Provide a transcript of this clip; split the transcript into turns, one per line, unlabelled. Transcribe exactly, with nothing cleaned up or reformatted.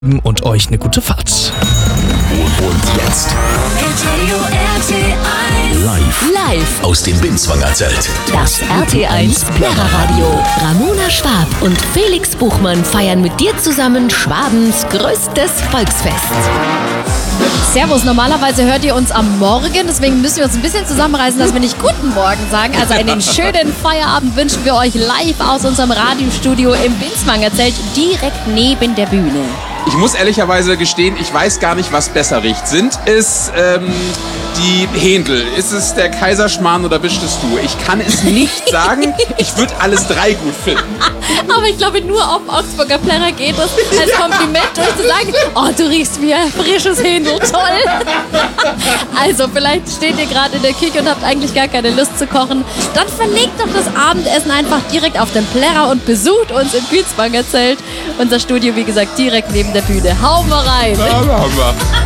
und euch eine gute Fahrt.
Und jetzt live, live aus dem Binswanger Zelt.
Das R T eins Plärrer-Radio. Ramona Schwab und Felix Buchmann feiern mit dir zusammen Schwabens größtes Volksfest.
Servus, normalerweise hört ihr uns am Morgen, deswegen müssen wir uns ein bisschen zusammenreißen, dass wir nicht guten Morgen sagen. Also einen schönen Feierabend wünschen wir euch live aus unserem Radiostudio im Binswanger Zelt, direkt neben der Bühne.
Ich muss ehrlicherweise gestehen, ich weiß gar nicht, was besser riecht. Sind es ähm, die Händel? Ist es der Kaiserschmarrn oder bist es du? Ich kann es nicht sagen. Ich würde alles drei gut finden.
Aber ich glaube, nur auf Augsburger Plärrer geht es als Kompliment, euch zu sagen, oh, du riechst wie ein frisches Händel, toll. Also, vielleicht steht ihr gerade in der Küche und habt eigentlich gar keine Lust zu kochen. Dann verlegt doch das Abendessen einfach direkt auf den Plärrer und besucht uns im Binswanger Zelt. Unser Studio, wie gesagt, direkt neben der Bühne. Hauen wir rein.
Da haben wir.